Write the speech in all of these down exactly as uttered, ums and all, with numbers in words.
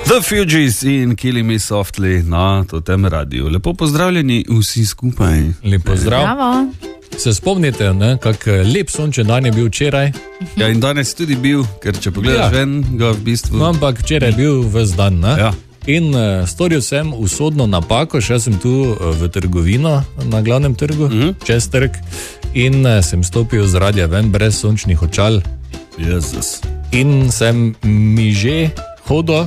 The Fugees in Killing Me Softly na Totem radiju. Lepo pozdravljeni vsi skupaj. Lep pozdrav. Bravo. Se spomnite, ne, kak lep sončen dan je bil včeraj? Ja, in danes tudi bil, ker če pogledaš Ja. ven, ga v bistvu... No, ampak včeraj je bil ves dan, ne? Ja. In uh, storil sem usodno napako, šel sem tu uh, v trgovino na glavnem trgu, Mhm. čez trg, in uh, sem stopil z radia ven brez sončnih očal Jezus. in sem miže hodil,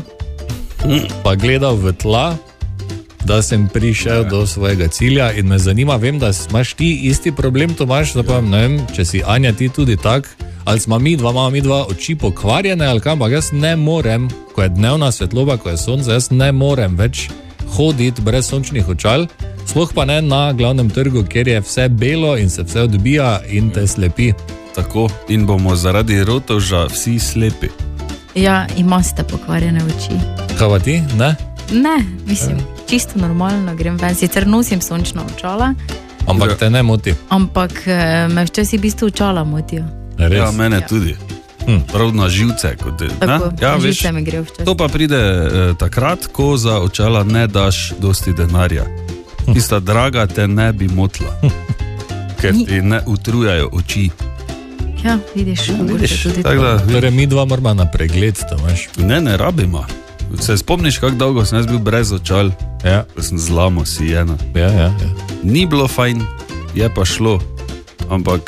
pa gledal v tla, da sem prišel do svojega cilja in me zanima, vem, da imaš ti isti problem, Tomaž, da pa ne vem, če si Anja ti tudi tak, ali smo mi dva, imamo mi dva oči pokvarjene, ali kam, ampak jaz ne morem, ko je dnevna svetloba, ko je sonce, jaz ne morem več hoditi brez sončnih očal, sploh pa ne na glavnem trgu, kjer je vse belo in se vse odbija in te slepi. Tako, in bomo zaradi rotovža vsi slepi. Ja, imate pokvarjene oči. Kaj pa ti, ne? Ne, mislim, čisto normalno grem ven, sicer nosim sončna očala, Ampak Ja. te ne moti. ampak eh, me včasih v bistvu očala motijo. Res. Ja, mene Ja. tudi. Hm. Prav na živce. Kot je, Tako, ne? Ja, veš, žice mi grejo včasih. to pa pride eh, takrat, ko za očala ne daš dosti denarja. Tista draga te ne bi motila, ker Ni- ti ne utrujajo oči. Ja, vidiš, mogoče tudi Tako to. da, Torej, mi dva moramo na pregled, Tomaž. ne, ne rabimo. Se spomniš, kako dolgo sem jaz bil brez očal, Ja, ko sem zlamo si ena. ja, ja. ja. Ni bilo fajn, je pa šlo, ampak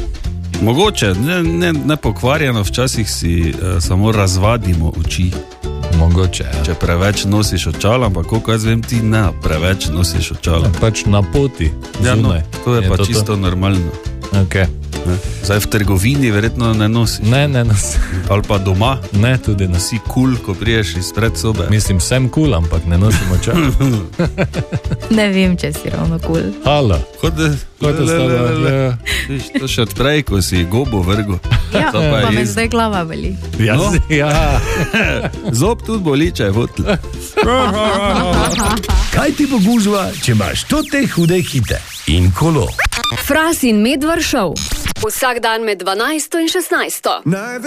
mogoče, ne, ne, ne pokvarjeno, včasih si uh, samo razvadimo oči, Mogoče, ja. če preveč nosiš očala, ampak koliko jaz vem, ti ne preveč nosiš očala. Pač na poti, Ja, no, zunaj. to je, je pa to čisto normalno. Okay. Ne? Zdaj v trgovini verjetno ne nosiš, Ne, ne, nos, ali pa doma, ne, tudi ne. si kul, cool, ko priješ iz predsobe. Mislim, sem kul, cool, ampak ne nosim očal. Ne vem, če si ravno kul. Cool. Halo. Hode, Hvala, le, le, le, le, le. ja. Viš, to še odprej, ko si gobo vrgo. Ja, To pa pa je me iz- zdaj glava boli. Ja, No. ja. Zob tudi boli, če je hotel. Kaj ti bo gužva, če imaš tote hude hite in kolo? Fras in Medvard Show. Vsak dan med dvanajsto in šestnajsto.